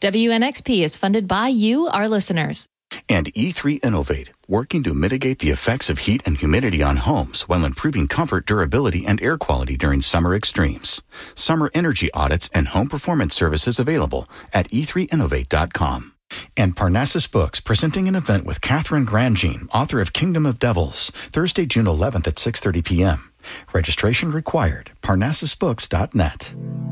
WNXP is funded by you, our listeners. And E3 Innovate, working to mitigate the effects of heat and humidity on homes while improving comfort, durability, and air quality during summer extremes. Summer energy audits and home performance services available at e3innovate.com. And Parnassus Books, presenting an event with Catherine Grandjean, author of Kingdom of Devils, Thursday, June 11th at 6:30 p.m. Registration required. parnassusbooks.net.